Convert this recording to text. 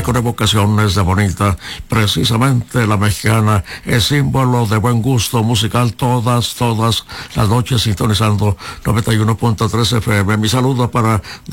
con evocaciones de bonita. Precisamente la mexicana es símbolo de buen gusto musical todas las noches, sintonizando 91.3 FM. Mi saludo para